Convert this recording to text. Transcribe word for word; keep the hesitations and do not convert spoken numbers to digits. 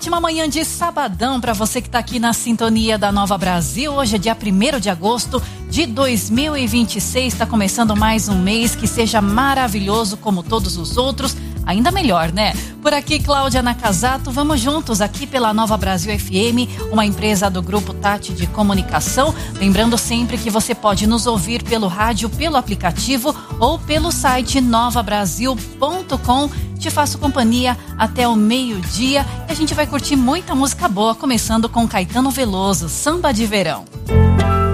ótima manhã de sabadão para você que está aqui na sintonia da Nova Brasil. Hoje é dia primeiro de agosto de dois mil e vinte e seis, está começando mais um mês que seja maravilhoso como todos os outros, ainda melhor, né? Por aqui, Cláudia Nakazato, vamos juntos aqui pela Nova Brasil F M, uma empresa do Grupo Tati de Comunicação. Lembrando sempre que você pode nos ouvir pelo rádio, pelo aplicativo ou pelo site nova brasil ponto com. Te faço companhia até o meio-dia e a gente vai curtir muita música boa, começando com Caetano Veloso, Samba de Verão.